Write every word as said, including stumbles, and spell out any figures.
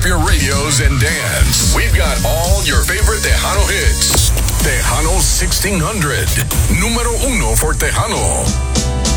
up your radios and dance. We've got all your favorite Tejano hits. Tejano sixteen hundred. Número uno for Tejano.